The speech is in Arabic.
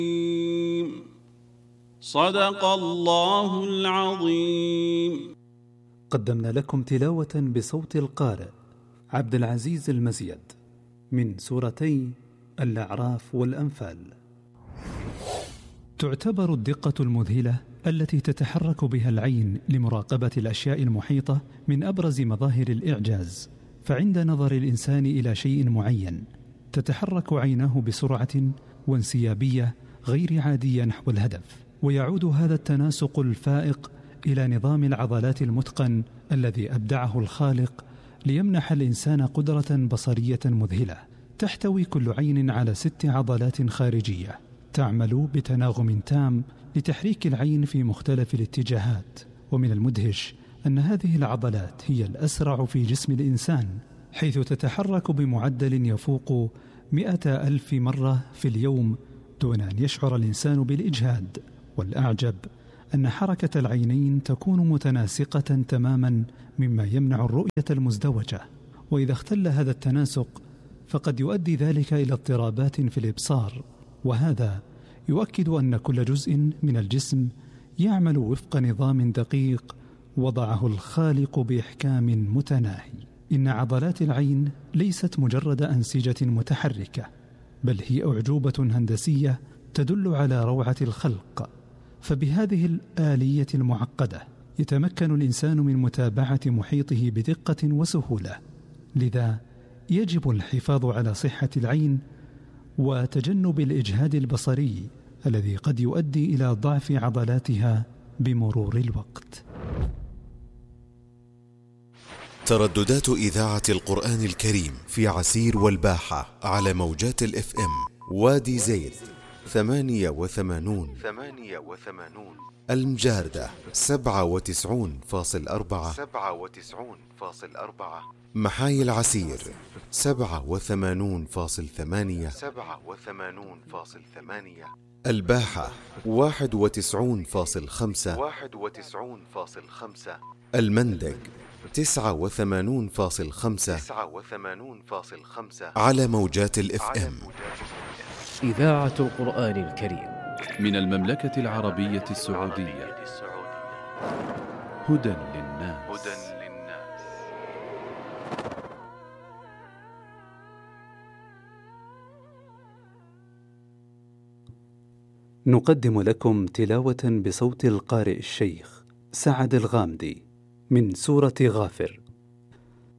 صدق الله العظيم. قدمنا لكم تلاوة بصوت القارئ عبد العزيز المزيد من سورتي الأعراف والأنفال. تعتبر الدقة المذهلة التي تتحرك بها العين لمراقبة الأشياء المحيطة من أبرز مظاهر الإعجاز. فعند نظر الإنسان إلى شيء معين تتحرك عيناه بسرعة وانسيابية غير عادية نحو الهدف، ويعود هذا التناسق الفائق إلى نظام العضلات المتقن الذي أبدعه الخالق ليمنح الإنسان قدرة بصرية مذهلة. تحتوي كل عين على 6 عضلات خارجية تعمل بتناغم تام لتحريك العين في مختلف الاتجاهات. ومن المدهش أن هذه العضلات هي الأسرع في جسم الإنسان، حيث تتحرك بمعدل يفوق 100,000 مرة في اليوم دون أن يشعر الإنسان بالإجهاد. والأعجب أن حركة العينين تكون متناسقة تماما مما يمنع الرؤية المزدوجة، وإذا اختل هذا التناسق فقد يؤدي ذلك إلى اضطرابات في الإبصار، وهذا يؤكد أن كل جزء من الجسم يعمل وفق نظام دقيق وضعه الخالق بإحكام متناهي. إن عضلات العين ليست مجرد أنسجة متحركة، بل هي أعجوبة هندسية تدل على روعة الخلق. فبهذه الآلية المعقدة يتمكن الإنسان من متابعة محيطه بدقة وسهولة. لذا يجب الحفاظ على صحة العين وتجنب الإجهاد البصري الذي قد يؤدي إلى ضعف عضلاتها بمرور الوقت. ترددات إذاعة القرآن الكريم في عسير والباحة على موجات الإف إم وادي زيد 88، المجاردة 97.4، محاي العسير 87.8، الباحة 91.5، المندق 89.5 على موجات الإف إم. إذاعة القرآن الكريم من المملكة العربية السعودية. هدى للناس. نقدم لكم تلاوة بصوت القارئ الشيخ سعد الغامدي من سورة غافر.